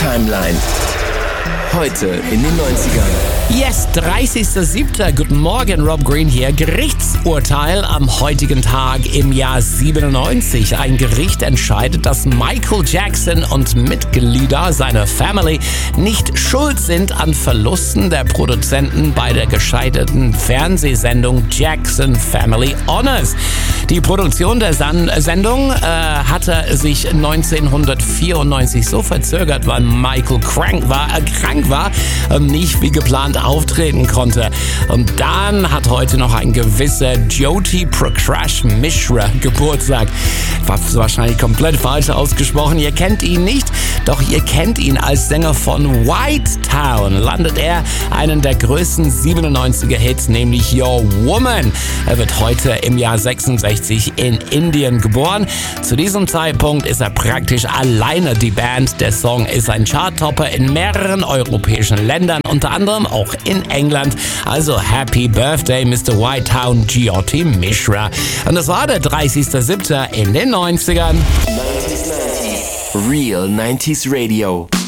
Timeline. Heute in den 90ern. Yes, 30.07. Guten Morgen, Rob Green hier. Gerichtsurteil am heutigen Tag im Jahr 97. Ein Gericht entscheidet, dass Michael Jackson und Mitglieder seiner Family nicht schuld sind an Verlusten der Produzenten bei der gescheiterten Fernsehsendung Jackson Family Honors. Die Produktion der Sendung hatte sich 1994 so verzögert, weil Michael krank war und nicht wie geplant auftreten konnte. Und dann hat heute noch ein gewisser Jyoti Prakash Mishra Geburtstag. War wahrscheinlich komplett falsch ausgesprochen. Ihr kennt ihn nicht, doch ihr kennt ihn als Sänger von White Town. Landet er einen der größten 97er Hits, nämlich Your Woman. Er wird heute im Jahr 66 in Indien geboren. Zu diesem Zeitpunkt ist er praktisch alleine die Band. Der Song ist ein Charttopper in mehreren europäischen Ländern, unter anderem auch in England. Also Happy Birthday, Mr. White Town, Jyoti Mishra. Und das war der 30.07. in den 90ern. 90s. Real 90s Radio.